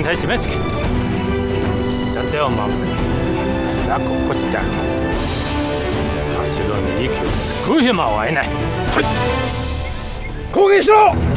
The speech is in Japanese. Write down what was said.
体締め付け射程を守る鎖骨骨断八郎に息をつく暇は得ない。 はい、攻撃しろ。